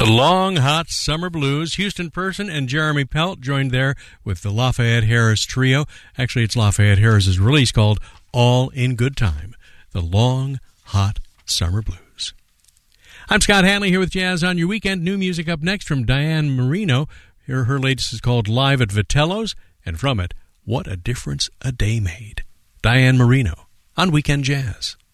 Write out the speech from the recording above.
Long Hot Summer Blues. Houston Person and Jeremy Pelt joined there with the Lafayette Harris Trio. Actually, it's Lafayette Harris's release called All in Good Time. The Long Hot Summer Blues. I'm Scott Hanley here with Jazz on Your Weekend. New music up next from Diane Marino. Here, her latest is called Live at Vitello's, and from it, What a Difference a Day Made. Diane Marino on Weekend Jazz.